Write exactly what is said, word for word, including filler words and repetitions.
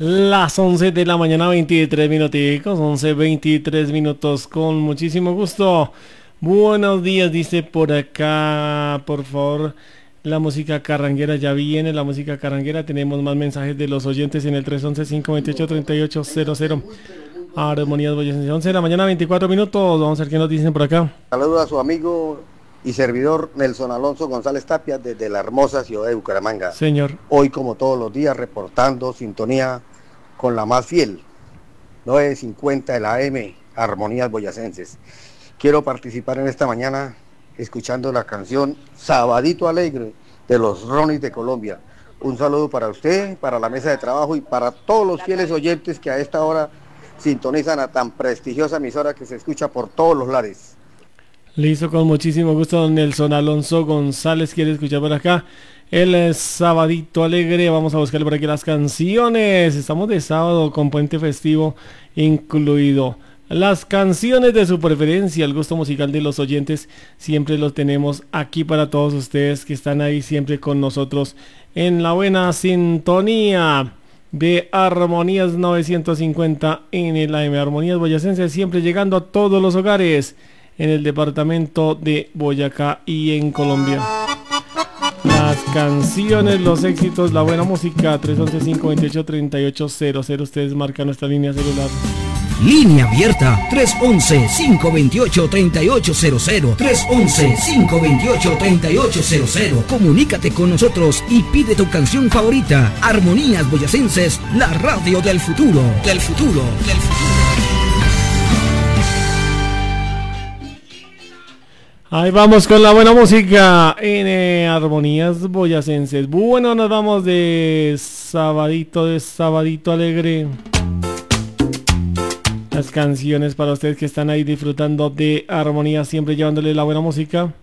Las once de la mañana, veintitrés minuticos, once veintitrés minutos, con muchísimo gusto. Buenos días, dice por acá, por favor, la música carranguera ya viene, la música carranguera. Tenemos más mensajes de los oyentes en el tres once, cinco veintiocho, treinta y ocho cero cero. Armonías Boyacense, once de la mañana, veinticuatro minutos. Vamos a ver qué nos dicen por acá. Saludos a su amigo y servidor Nelson Alonso González Tapia desde la hermosa ciudad de Bucaramanga. Señor. Hoy, como todos los días, reportando sintonía con la más fiel, nueve cincuenta de la A M, Armonías Boyacenses. Quiero participar en esta mañana escuchando la canción Sabadito Alegre de los Ronis de Colombia. Un saludo para usted, para la mesa de trabajo y para todos los fieles oyentes que a esta hora sintonizan a tan prestigiosa emisora que se escucha por todos los lares. Listo, con muchísimo gusto, don Nelson Alonso González quiere escuchar por acá el eh, Sabadito Alegre. Vamos a buscar por aquí las canciones. Estamos de sábado con puente festivo incluido. Las canciones de su preferencia, el gusto musical de los oyentes, siempre los tenemos aquí para todos ustedes que están ahí siempre con nosotros en la buena sintonía de Armonías novecientos cincuenta en el A M. Armonías Boyacense, siempre llegando a todos los hogares en el departamento de Boyacá y en Colombia. Las canciones, los éxitos, la buena música. Tres once, cinco veintiocho, treinta y ocho cero cero. Ustedes marcan nuestra línea celular. Línea abierta tres once, cinco veintiocho, treinta y ocho cero cero. tres once, cinco veintiocho, treinta y ocho cero cero. Comunícate con nosotros y pide tu canción favorita. Armonías Boyacenses, la radio del futuro, del futuro, del futuro. Ahí vamos con la buena música en eh, Armonías Boyacenses. Bueno, nos vamos de Sabadito, de Sabadito Alegre. Las canciones para ustedes que están ahí disfrutando de Armonía, siempre llevándole la buena música.